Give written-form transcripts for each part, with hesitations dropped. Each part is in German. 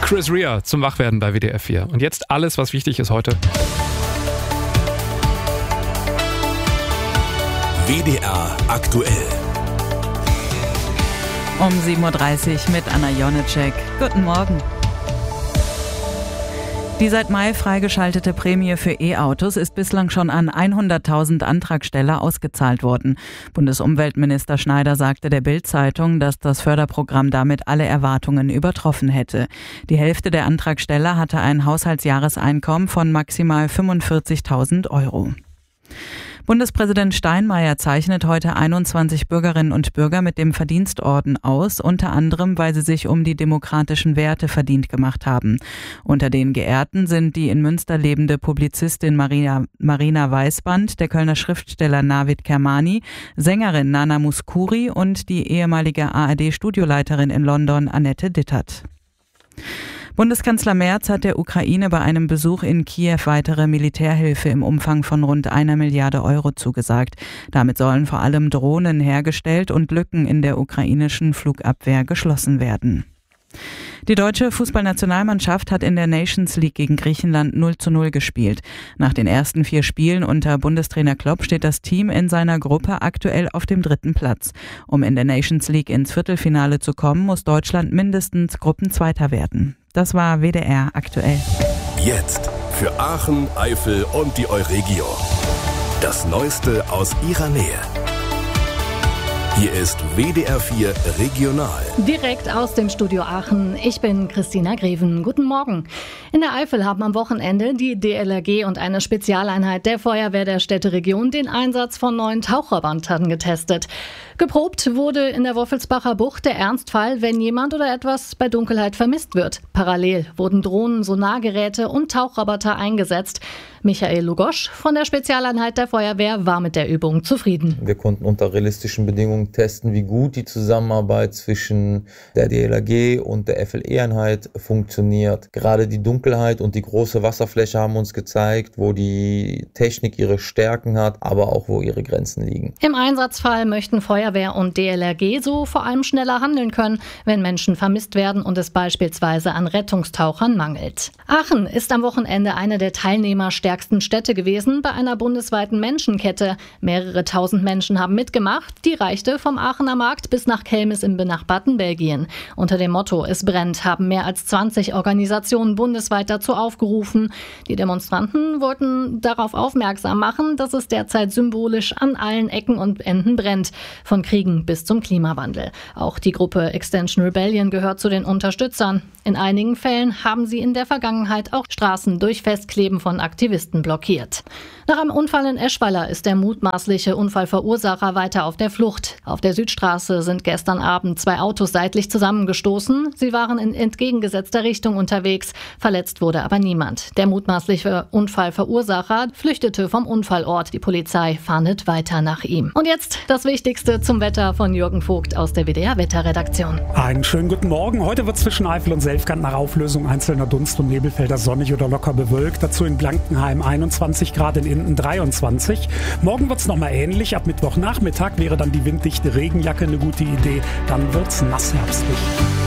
Chris Rea zum Wachwerden bei WDR 4. Und jetzt alles, was wichtig ist heute. WDR aktuell. Um 7.30 Uhr mit Anna Jonitschek. Guten Morgen. Die seit Mai freigeschaltete Prämie für E-Autos ist bislang schon an 100.000 Antragsteller ausgezahlt worden. Bundesumweltminister Schneider sagte der Bild-Zeitung, dass das Förderprogramm damit alle Erwartungen übertroffen hätte. Die Hälfte der Antragsteller hatte ein Haushaltsjahreseinkommen von maximal 45.000 Euro. Bundespräsident Steinmeier zeichnet heute 21 Bürgerinnen und Bürger mit dem Verdienstorden aus, unter anderem, weil sie sich um die demokratischen Werte verdient gemacht haben. Unter den Geehrten sind die in Münster lebende Publizistin Marina Weißband, der Kölner Schriftsteller Navid Kermani, Sängerin Nana Mouskouri und die ehemalige ARD-Studioleiterin in London Annette Dittert. Bundeskanzler Merz hat der Ukraine bei einem Besuch in Kiew weitere Militärhilfe im Umfang von rund 1 Milliarde Euro zugesagt. Damit sollen vor allem Drohnen hergestellt und Lücken in der ukrainischen Flugabwehr geschlossen werden. Die deutsche Fußballnationalmannschaft hat in der Nations League gegen Griechenland 0:0 gespielt. Nach den ersten 4 Spielen unter Bundestrainer Klopp steht das Team in seiner Gruppe aktuell auf dem 3. Platz. Um in der Nations League ins Viertelfinale zu kommen, muss Deutschland mindestens Gruppenzweiter werden. Das war WDR aktuell. Jetzt für Aachen, Eifel und die Euregio. Das Neueste aus ihrer Nähe. Hier ist WDR 4 Regional. Direkt aus dem Studio Aachen. Ich bin Christina Greven. Guten Morgen. In der Eifel haben am Wochenende die DLRG und eine Spezialeinheit der Feuerwehr der Städteregion den Einsatz von neuen Taucherrobotern getestet. Geprobt wurde in der Woffelsbacher Bucht der Ernstfall, wenn jemand oder etwas bei Dunkelheit vermisst wird. Parallel wurden Drohnen, Sonargeräte und Tauchroboter eingesetzt. Michael Lugosch von der Spezialeinheit der Feuerwehr war mit der Übung zufrieden. Wir konnten unter realistischen Bedingungen testen, wie gut die Zusammenarbeit zwischen der DLRG und der FLE-Einheit funktioniert. Gerade die Dunkelheit und die große Wasserfläche haben uns gezeigt, wo die Technik ihre Stärken hat, aber auch wo ihre Grenzen liegen. Im Einsatzfall möchten Feuerwehr und DLRG so vor allem schneller handeln können, wenn Menschen vermisst werden und es beispielsweise an Rettungstauchern mangelt. Aachen ist am Wochenende eine der teilnehmerstärksten Städte gewesen bei einer bundesweiten Menschenkette. Mehrere tausend Menschen haben mitgemacht. Die reichte vom Aachener Markt bis nach Kelmis im benachbarten Belgien. Unter dem Motto "Es brennt" haben mehr als 20 Organisationen bundesweit dazu aufgerufen. Die Demonstranten wollten darauf aufmerksam machen, dass es derzeit symbolisch an allen Ecken und Enden brennt. Von Kriegen bis zum Klimawandel. Auch die Gruppe Extinction Rebellion gehört zu den Unterstützern. In einigen Fällen haben sie in der Vergangenheit auch Straßen durch Festkleben von Aktivisten blockiert. Nach einem Unfall in Eschweiler ist der mutmaßliche Unfallverursacher weiter auf der Flucht. Auf der Südstraße sind gestern Abend 2 Autos seitlich zusammengestoßen. Sie waren in entgegengesetzter Richtung unterwegs. Verletzt wurde aber niemand. Der mutmaßliche Unfallverursacher flüchtete vom Unfallort. Die Polizei fahndet weiter nach ihm. Und jetzt das Wichtigste zum Wetter von Jürgen Vogt aus der WDR-Wetterredaktion. Einen schönen guten Morgen. Heute wird zwischen Eifel und Selfkant nach Auflösung einzelner Dunst- und Nebelfelder sonnig oder locker bewölkt. Dazu in Blankenheim 21 Grad, in Inden 23. Morgen wird es nochmal ähnlich. Ab Mittwochnachmittag wäre dann die winddichte Regenjacke eine gute Idee. Dann wird es nassherbstlich.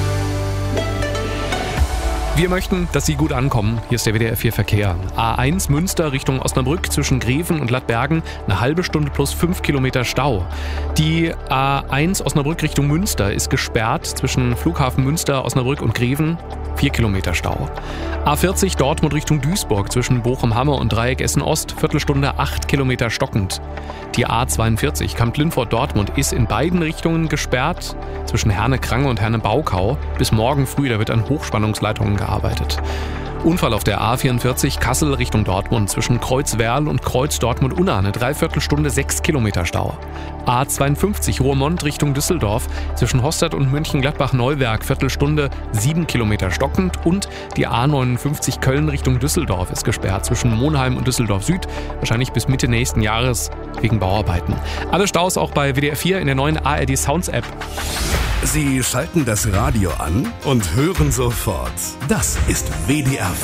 Wir möchten, dass Sie gut ankommen. Hier ist der WDR 4 Verkehr. A1 Münster Richtung Osnabrück zwischen Greven und Ladbergen, eine halbe Stunde plus 5 Kilometer Stau. Die A1 Osnabrück Richtung Münster ist gesperrt zwischen Flughafen Münster, Osnabrück und Greven, 4 Kilometer Stau. A40 Dortmund Richtung Duisburg zwischen Bochum-Hamme und Dreieck Essen-Ost, Viertelstunde 8 Kilometer stockend. Die A42 Kamp-Lindfort-Dortmund ist in beiden Richtungen gesperrt, zwischen Herne-Krange und Herne-Baukau. Bis morgen früh, da wird an Hochspannungsleitungen gearbeitet. Unfall auf der A44 Kassel Richtung Dortmund zwischen Kreuzwerl und Kreuz Dortmund-Unna, eine Dreiviertelstunde 6 Kilometer Stau. A52 Roermond Richtung Düsseldorf zwischen Hostad und Mönchengladbach-Neuwerk, Viertelstunde 7 Kilometer stockend. Und die A59 Köln Richtung Düsseldorf ist gesperrt zwischen Monheim und Düsseldorf Süd, wahrscheinlich bis Mitte nächsten Jahres wegen Bauarbeiten. Alle Staus auch bei WDR 4 in der neuen ARD Sounds App. Sie schalten das Radio an und hören sofort. Das ist WDR 4.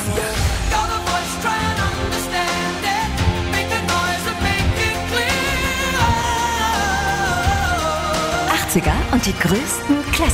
80er und die größten Classics.